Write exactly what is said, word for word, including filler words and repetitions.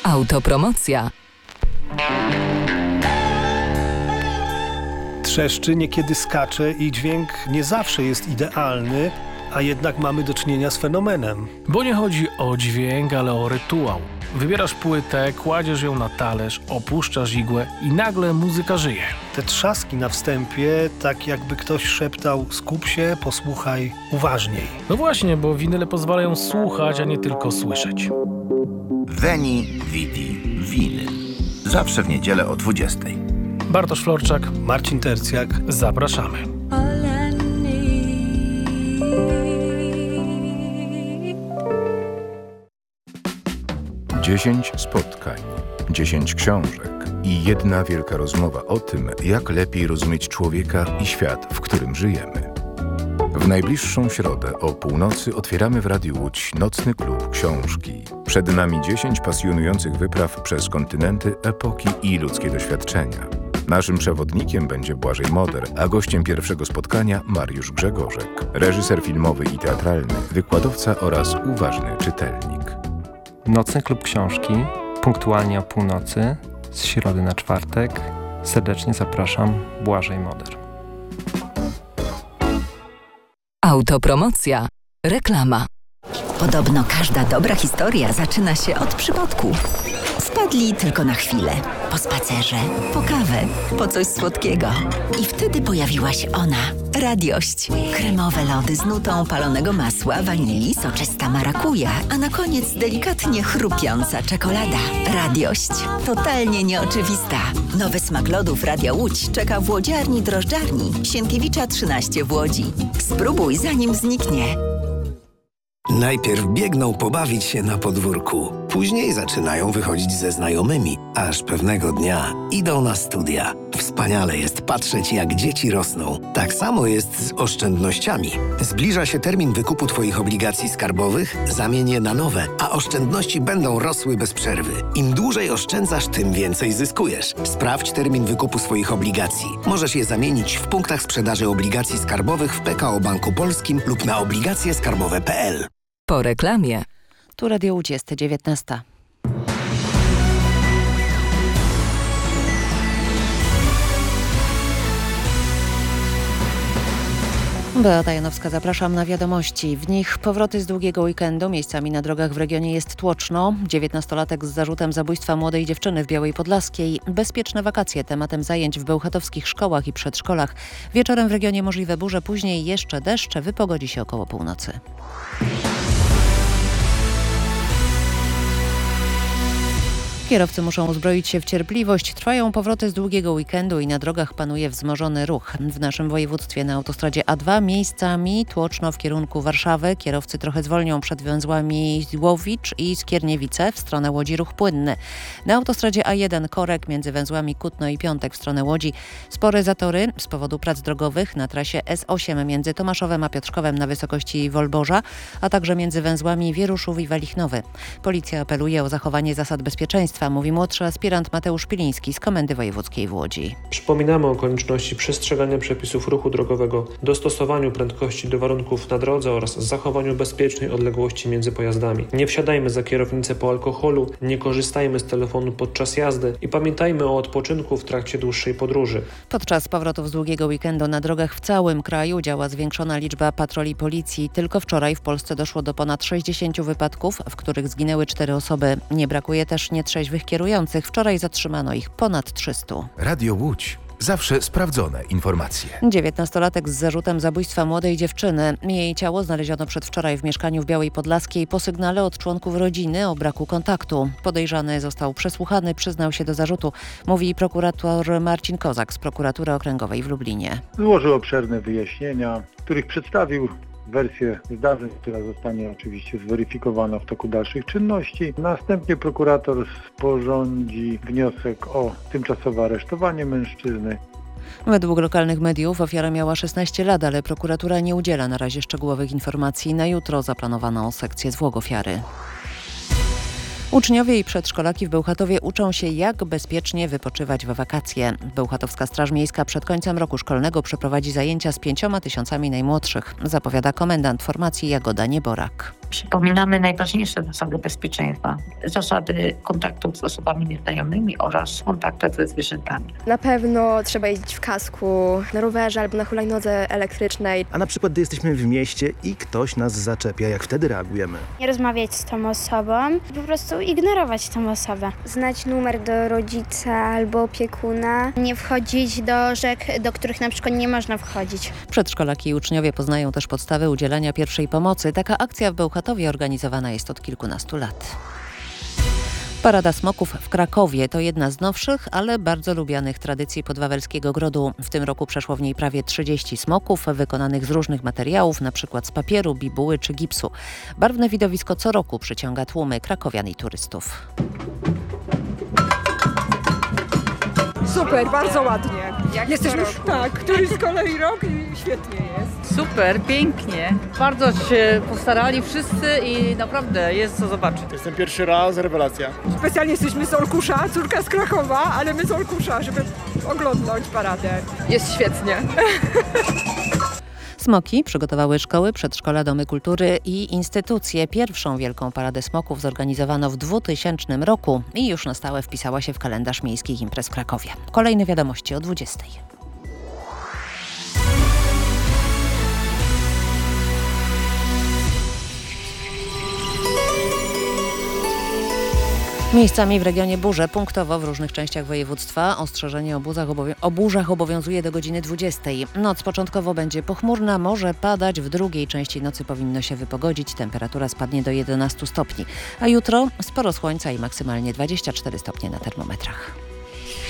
Autopromocja. Trzeszczy, niekiedy skacze i dźwięk nie zawsze jest idealny, a jednak mamy do czynienia z fenomenem. Bo nie chodzi o dźwięk, ale o rytuał. Wybierasz płytę, kładziesz ją na talerz, opuszczasz igłę i nagle muzyka żyje. Te trzaski na wstępie, tak jakby ktoś szeptał: skup się, posłuchaj uważniej. No właśnie, bo winyle pozwalają słuchać, a nie tylko słyszeć. Veni, Vidi, Winyl. Zawsze w niedzielę o dwudziestej. Bartosz Florczak, Marcin Tercjak. Zapraszamy. Dziesięć spotkań, dziesięć książek i jedna wielka rozmowa o tym, jak lepiej rozumieć człowieka i świat, w którym żyjemy. W najbliższą środę o północy otwieramy w Radiu Łódź Nocny Klub Książki. Przed nami dziesięć pasjonujących wypraw przez kontynenty, epoki i ludzkie doświadczenia. Naszym przewodnikiem będzie Błażej Moder, a gościem pierwszego spotkania Mariusz Grzegorzek, reżyser filmowy i teatralny, wykładowca oraz uważny czytelnik. Nocny Klub Książki, punktualnie o północy, z środy na czwartek. Serdecznie zapraszam, Błażej Moder. Autopromocja. Reklama. Podobno każda dobra historia zaczyna się od przypadku. Wpadli tylko na chwilę. Po spacerze, po kawę, po coś słodkiego. I wtedy pojawiła się ona. Radiość. Kremowe lody z nutą palonego masła, wanilii, soczysta marakuja, a na koniec delikatnie chrupiąca czekolada. Radiość. Totalnie nieoczywista. Nowy smak lodów Radia Łódź czeka w łodziarni drożdżarni Sienkiewicza trzynaście w Łodzi. Spróbuj, zanim zniknie. Najpierw biegną pobawić się na podwórku, później zaczynają wychodzić ze znajomymi, aż pewnego dnia idą na studia. Wspaniale jest patrzeć, jak dzieci rosną. Tak samo jest z oszczędnościami. Zbliża się termin wykupu Twoich obligacji skarbowych, zamień je na nowe, a oszczędności będą rosły bez przerwy. Im dłużej oszczędzasz, tym więcej zyskujesz. Sprawdź termin wykupu swoich obligacji. Możesz je zamienić w punktach sprzedaży obligacji skarbowych w P K O Banku Polskim lub na obligacje skarbowe kropka p l. Po reklamie. Tu Radio Łódź, jest dziewiętnasta. Beata Janowska, zapraszam na wiadomości. W nich powroty z długiego weekendu. Miejscami na drogach w regionie jest tłoczno. dziewiętnastolatek z zarzutem zabójstwa młodej dziewczyny w Białej Podlaskiej. Bezpieczne wakacje tematem zajęć w bełchatowskich szkołach i przedszkolach. Wieczorem w regionie możliwe burze, później jeszcze deszcze. Wypogodzi się około północy. Kierowcy muszą uzbroić się w cierpliwość. Trwają powroty z długiego weekendu i na drogach panuje wzmożony ruch. W naszym województwie na autostradzie A dwa miejscami tłoczno w kierunku Warszawy. Kierowcy trochę zwolnią przed węzłami Łowicz i Skierniewice. W stronę Łodzi ruch płynny. Na autostradzie A jeden korek między węzłami Kutno i Piątek w stronę Łodzi. Spore zatory z powodu prac drogowych na trasie S osiem między Tomaszowem a Piotrkowem na wysokości Wolborza, a także między węzłami Wieruszów i Walichnowy. Policja apeluje o zachowanie zasad bezpieczeństwa, mówi młodszy aspirant Mateusz Piliński z Komendy Wojewódzkiej w Łodzi. Przypominamy o konieczności przestrzegania przepisów ruchu drogowego, dostosowaniu prędkości do warunków na drodze oraz zachowaniu bezpiecznej odległości między pojazdami. Nie wsiadajmy za kierownicę po alkoholu, nie korzystajmy z telefonu podczas jazdy i pamiętajmy o odpoczynku w trakcie dłuższej podróży. Podczas powrotów z długiego weekendu na drogach w całym kraju działa zwiększona liczba patroli policji. Tylko wczoraj w Polsce doszło do ponad sześćdziesięciu wypadków, w których zginęły cztery osoby. Nie brakuje też nietrzeźwych kierujących. Wczoraj zatrzymano ich ponad trzystu. Radio Łódź. Zawsze sprawdzone informacje. dziewiętnastolatek z zarzutem zabójstwa młodej dziewczyny. Jej ciało znaleziono przedwczoraj w mieszkaniu w Białej Podlaskiej po sygnale od członków rodziny o braku kontaktu. Podejrzany został przesłuchany, przyznał się do zarzutu, mówi prokurator Marcin Kozak z Prokuratury Okręgowej w Lublinie. Złożył obszerne wyjaśnienia, w których przedstawił wersję zdarzeń, która zostanie oczywiście zweryfikowana w toku dalszych czynności. Następnie prokurator sporządzi wniosek o tymczasowe aresztowanie mężczyzny. Według lokalnych mediów ofiara miała szesnaście lat, ale prokuratura nie udziela na razie szczegółowych informacji. Na jutro zaplanowano sekcję zwłok ofiary. Uczniowie i przedszkolaki w Bełchatowie uczą się, jak bezpiecznie wypoczywać w wakacje. Bełchatowska Straż Miejska przed końcem roku szkolnego przeprowadzi zajęcia z pięcioma tysiącami najmłodszych, zapowiada komendant formacji Jagoda Nieborak. Przypominamy najważniejsze zasady bezpieczeństwa, zasady kontaktów z osobami nieznajomymi oraz kontaktów ze zwierzętami. Na pewno trzeba jeździć w kasku, na rowerze albo na hulajnodze elektrycznej. A na przykład, gdy jesteśmy w mieście i ktoś nas zaczepia, jak wtedy reagujemy? Nie rozmawiać z tą osobą, po prostu ignorować tą osobę. Znać numer do rodzica albo opiekuna. Nie wchodzić do rzek, do których na przykład nie można wchodzić. Przedszkolaki i uczniowie poznają też podstawy udzielania pierwszej pomocy. Taka akcja w Bełchatowie organizowana jest od kilkunastu lat. Parada Smoków w Krakowie to jedna z nowszych, ale bardzo lubianych tradycji podwawelskiego grodu. W tym roku przeszło w niej prawie trzydzieści smoków wykonanych z różnych materiałów, np. z papieru, bibuły czy gipsu. Barwne widowisko co roku przyciąga tłumy krakowian i turystów. Super, bardzo ładnie. Jak Jesteśmy już tak, któryś z kolei rok i świetnie jest. Super, pięknie. Bardzo się postarali wszyscy i naprawdę jest co zobaczyć. To jest ten pierwszy raz, rewelacja. Specjalnie jesteśmy z Olkusza, córka z Krakowa, ale my z Olkusza, żeby oglądnąć paradę. Jest świetnie. Smoki przygotowały szkoły, przedszkola, domy kultury i instytucje. Pierwszą wielką paradę smoków zorganizowano w dwutysięcznym roku i już na stałe wpisała się w kalendarz miejskich imprez w Krakowie. Kolejne wiadomości o dwudziestej. Miejscami w regionie burze, punktowo w różnych częściach województwa. Ostrzeżenie o burzach, obowią- o burzach obowiązuje do godziny dwudziestej. Noc początkowo będzie pochmurna, może padać. W drugiej części nocy powinno się wypogodzić. Temperatura spadnie do jedenastu stopni. A jutro sporo słońca i maksymalnie dwadzieścia cztery stopnie na termometrach.